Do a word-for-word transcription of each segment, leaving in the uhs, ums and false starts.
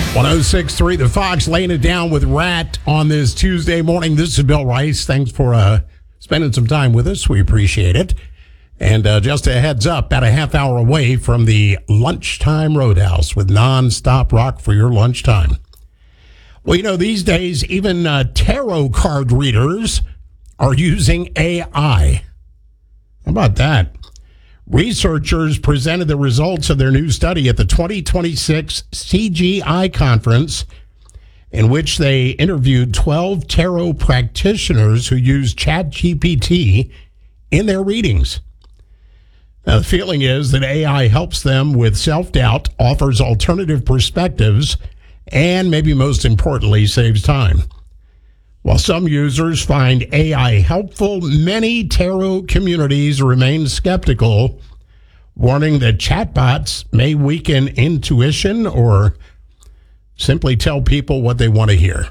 one oh six point three The Fox, laying it down with Rat on this Tuesday morning. This is Bill Rice. Thanks for uh, spending some time with us. We appreciate it. And uh, just a heads up, about a half hour away from the Lunchtime Roadhouse with non-stop rock for your lunchtime. Well, you know, these days, even uh, tarot card readers are using A I. How about that? Researchers presented the results of their new study at the twenty twenty-six C G I conference, in which they interviewed twelve tarot practitioners who used ChatGPT in their readings. Now, the feeling is that A I helps them with self-doubt, offers alternative perspectives, and maybe most importantly, saves time. While some users find A I helpful, many tarot communities remain skeptical, warning that chatbots may weaken intuition or simply tell people what they want to hear.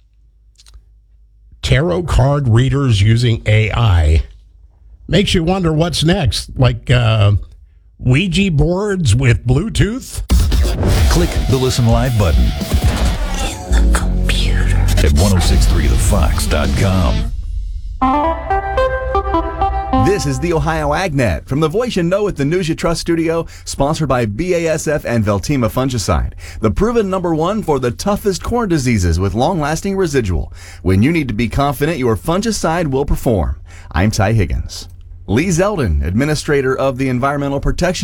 Tarot card readers using A I makes you wonder what's next, like uh, Ouija boards with Bluetooth? Click the Listen Live button in the computer at ten sixty-three the fox dot com. This is the Ohio AgNet from the voice you know at the News You Trust studio, sponsored by B A S F and Veltima fungicide, the proven number one for the toughest corn diseases with long-lasting residual. When you need to be confident your fungicide will perform. I'm Ty Higgins. Lee Zeldin, administrator of the Environmental Protection